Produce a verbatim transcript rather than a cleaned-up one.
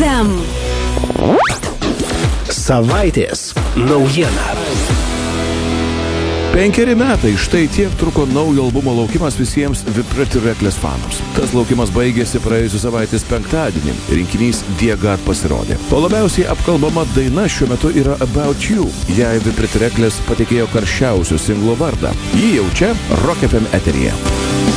em. Savaitės naujiena. Penkeri metai, štai tiek truko naujo albumo laukimas visiems The Pretty Reckless fanams. Tas laukimas baigėsi praėjusią savaitės penktadienį. Rinkinys Dear God pasirodė. O labiausiai apkalbama daina šiuo metu yra About You. Jai The Pretty Reckless patikėjo karščiausių singlo vardą. Jį jau čia Rock ef em eteryje.